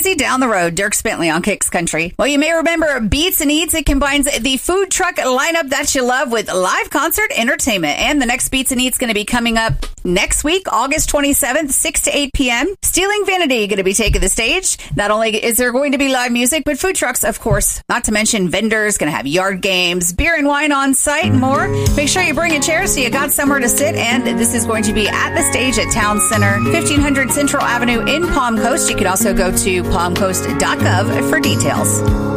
Easy down the road. Dirk Bentley on Kicks Country. Well, you may remember Beats and Eats. It combines the food truck lineup that you love with live concert entertainment. And the next Beats and Eats going to be coming up next week, August 27th, 6 to 8 p.m. Stealing Vanity going to be taking the stage. Not only is there going to be live music, but food trucks, of course. Not to mention vendors, going to have yard games, beer and wine on site, and more. Make sure you bring a chair so you got somewhere to sit. And this is going to be at the stage at Town Center, 1500 Central Avenue in Palm Coast. You can also go to palmcoast.gov for details.